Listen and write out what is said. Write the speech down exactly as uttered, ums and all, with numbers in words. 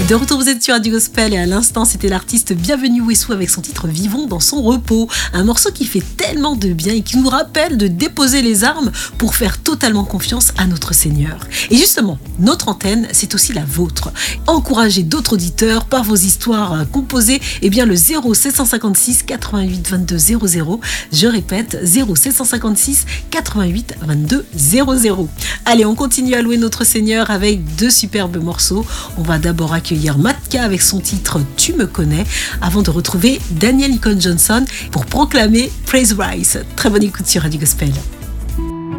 De retour, vous êtes sur Radio Gospel et à l'instant, c'était l'artiste Bienvenue Wessou avec son titre Vivons dans son repos. Un morceau qui fait tellement de bien et qui nous rappelle de déposer les armes pour faire totalement confiance à notre Seigneur. Et justement, notre antenne, c'est aussi la vôtre. Encouragez d'autres auditeurs par vos histoires composées, eh bien le zéro sept cent cinquante-six quatre-vingt-huit vingt-deux zéro zéro. Je répète, zéro sept cent cinquante-six quatre-vingt-huit vingt-deux zéro zéro. Allez, on continue à louer notre Seigneur avec deux superbes morceaux. On va d'abord accueillir Matka avec son titre Tu me connais avant de retrouver Daniel Icon Johnson pour proclamer Praise Rise. Très bonne écoute sur Radio Gospel.